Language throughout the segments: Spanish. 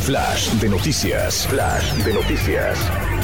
Flash de noticias. Flash de noticias.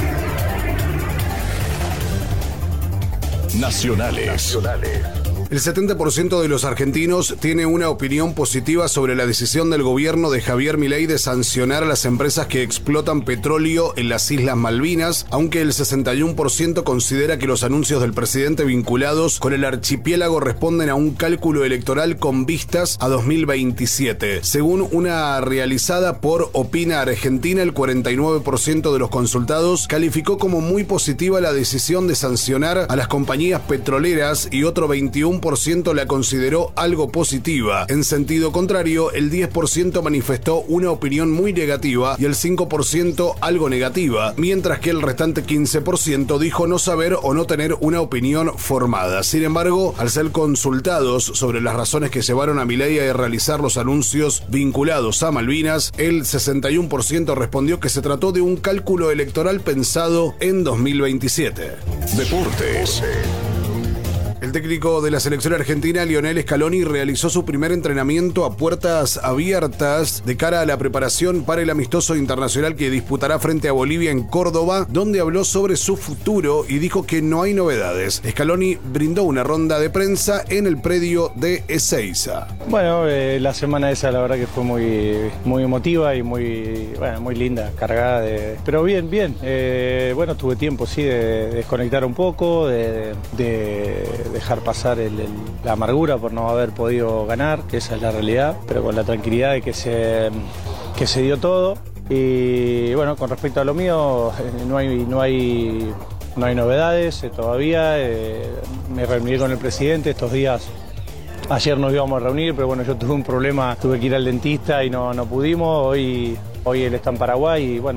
Nacionales. El 70% de los argentinos tiene una opinión positiva sobre la decisión del gobierno de Javier Milei de sancionar a las empresas que explotan petróleo en las Islas Malvinas, aunque el 61% considera que los anuncios del presidente vinculados con el archipiélago responden a un cálculo electoral con vistas a 2027. Según una realizada por Opina Argentina, el 49% de los consultados calificó como muy positiva la decisión de sancionar a las compañías petroleras y otro 21% la consideró algo positiva. En sentido contrario, el 10% manifestó una opinión muy negativa y el 5% algo negativa, mientras que el restante 15% dijo no saber o no tener una opinión formada. Sin embargo, al ser consultados sobre las razones que llevaron a Milei a realizar los anuncios vinculados a Malvinas, el 61% respondió que se trató de un cálculo electoral pensado en 2027. Deportes. El técnico de la selección argentina, Lionel Scaloni, realizó su primer entrenamiento a puertas abiertas de cara a la preparación para el amistoso internacional que disputará frente a Bolivia en Córdoba, donde habló sobre su futuro y dijo que no hay novedades. Scaloni brindó una ronda de prensa en el predio de Ezeiza. Bueno, la semana esa la verdad que fue muy emotiva y muy linda, cargada de... Pero bien. Bueno, tuve tiempo, sí, de desconectar un poco, de dejar pasar la amargura por no haber podido ganar, que esa es la realidad, pero con la tranquilidad de que se dio todo. Y bueno, con respecto a lo mío, no hay novedades todavía. Me reuní con el presidente estos días. Ayer nos íbamos a reunir, pero bueno, yo tuve un problema, tuve que ir al dentista y no pudimos. Hoy él está en Paraguay y bueno,